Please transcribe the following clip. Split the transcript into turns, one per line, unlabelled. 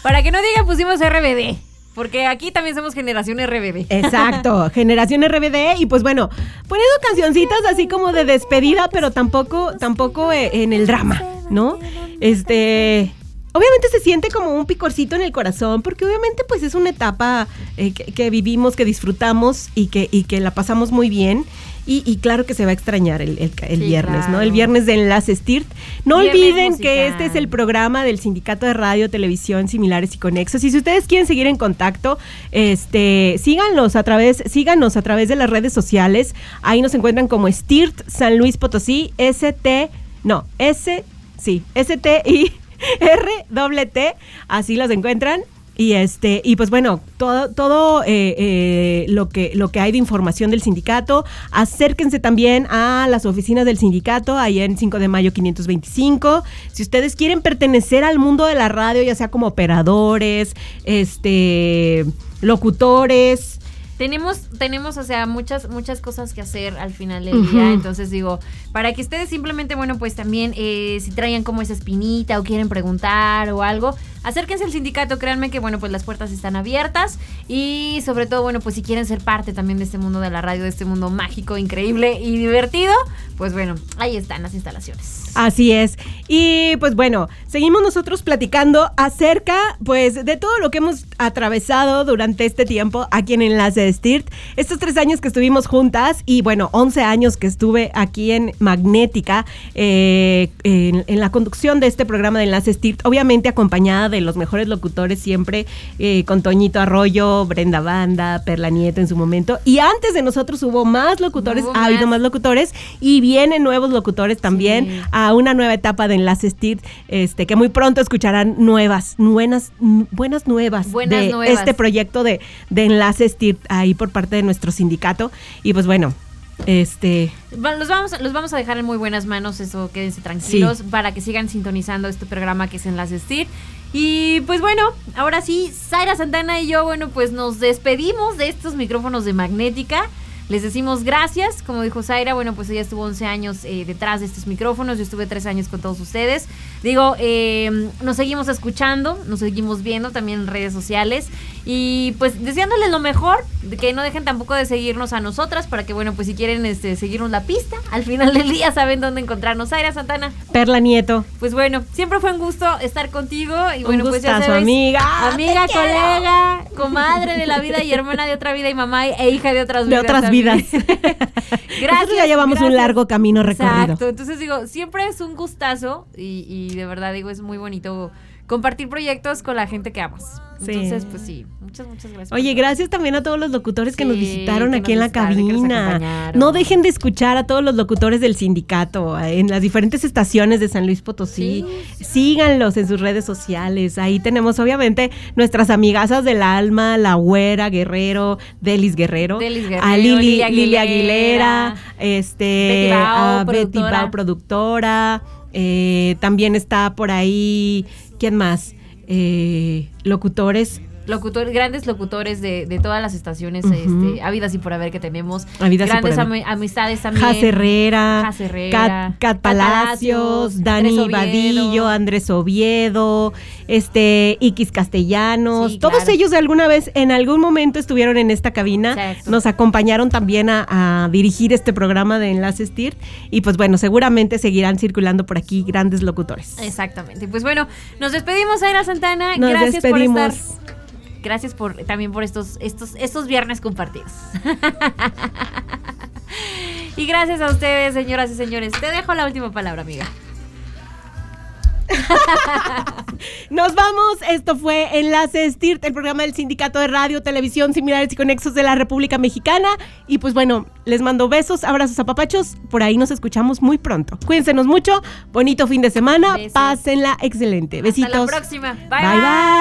Para que no digan pusimos RBD. Porque aquí también somos generación RBD.
Exacto, generación RBD. Y pues bueno, poniendo cancioncitas así como de despedida, pero tampoco en el drama, ¿no? Obviamente se siente como un picorcito en el corazón, porque obviamente pues es una etapa que vivimos, que disfrutamos y que la pasamos muy bien. Y claro que se va a extrañar el viernes, claro. ¿No? El viernes de Enlaces TIRT. No viernes olviden musical. Que este es el programa del Sindicato de Radio, Televisión, Similares y Conexos. Y si ustedes quieren seguir en contacto, síganos a través de las redes sociales. Ahí nos encuentran como STIRT San Luis Potosí, STIRT, así los encuentran. Y pues bueno, todo lo que hay de información del sindicato, acérquense también a las oficinas del sindicato, ahí en 5 de mayo 525. Si ustedes quieren pertenecer al mundo de la radio, ya sea como operadores, locutores.
Tenemos, o sea, muchas cosas que hacer al final del día. Entonces digo, para que ustedes simplemente, bueno, pues también si traían como esa espinita o quieren preguntar o algo, acérquense al sindicato, créanme que, bueno, pues las puertas están abiertas y sobre todo, bueno, pues si quieren ser parte también de este mundo de la radio, de este mundo mágico, increíble y divertido, pues bueno, ahí están las instalaciones.
Así es. Y pues bueno, seguimos nosotros platicando acerca pues de todo lo que hemos atravesado durante este tiempo aquí en Enlaces TIRT. Estos 3 años que estuvimos juntas y bueno, 11 años que estuve aquí en Magnética en la conducción de este programa de Enlaces TIRT, obviamente acompañada de los mejores locutores siempre, con Toñito Arroyo, Brenda Banda, Perla Nieto en su momento. Y antes de nosotros hubo más locutores, ha habido más locutores y vienen nuevos locutores también. Sí. A una nueva etapa de Enlaces TIRT, que muy pronto escucharán buenas nuevas de este proyecto de Enlaces TIRT ahí por parte de nuestro sindicato. Y pues bueno,
los vamos a dejar en muy buenas manos, eso, quédense tranquilos, sí, para que sigan sintonizando este programa que es Enlaces TIRT. Y pues bueno, ahora sí, Zaira Santana y yo, bueno, pues nos despedimos de estos micrófonos de Magnética. Les decimos gracias, como dijo Zaira, bueno, pues ella estuvo 11 años detrás de estos micrófonos, yo estuve 3 años con todos ustedes. Digo, nos seguimos escuchando, nos seguimos viendo también en redes sociales y pues deseándoles lo mejor, que no dejen tampoco de seguirnos a nosotras para que, bueno, pues si quieren seguirnos la pista, al final del día saben dónde encontrarnos. Zaira Santana.
Perla Nieto.
Pues bueno, siempre fue un gusto estar contigo y bueno,
pues
ya sabes,
amiga,
colega, comadre de la vida y hermana de otra vida y mamá e hija de otras vidas.
Gracias. Nosotros ya llevamos un largo camino recorrido.
Exacto, entonces digo, siempre es un gustazo y de verdad digo, es muy bonito compartir proyectos con la gente que amas. Entonces, pues sí, muchas gracias.
Oye, gracias también a todos los locutores que nos visitaron aquí en la cabina. No dejen de escuchar a todos los locutores del sindicato en las diferentes estaciones de San Luis Potosí. Sí. Síganlos en sus redes sociales. Ahí tenemos obviamente nuestras amigazas del alma, la Güera Guerrero, Delis Guerrero, a Lili Aguilera, Betty Bao, productora. También está por ahí, ¿quién más?
Grandes locutores de todas las estaciones, habidas y por haber que tenemos.
Grandes
amistades también.
Jas Herrera, Cat Palacios, Dani Vadillo, Andrés Oviedo, Iquis Castellanos. Sí, todos ellos en algún momento estuvieron en esta cabina. Exacto. Nos acompañaron también a dirigir este programa de Enlaces TIRT. Y pues bueno, seguramente seguirán circulando por aquí grandes locutores.
Exactamente. Pues bueno, nos despedimos, Zaira Santana.
Gracias por estar.
Gracias también por estos viernes compartidos. Y gracias a ustedes, señoras y señores. Te dejo la última palabra, amiga.
Nos vamos, esto fue Enlaces TIRT, el programa del Sindicato de Radio, Televisión, Similares y Conexos de la República Mexicana. Y pues bueno, les mando besos, abrazos, apapachos. Por ahí nos escuchamos muy pronto. Cuídensenos mucho, bonito fin de semana. Besos. Pásenla excelente. Besitos.
Hasta la próxima. Bye.
Bye.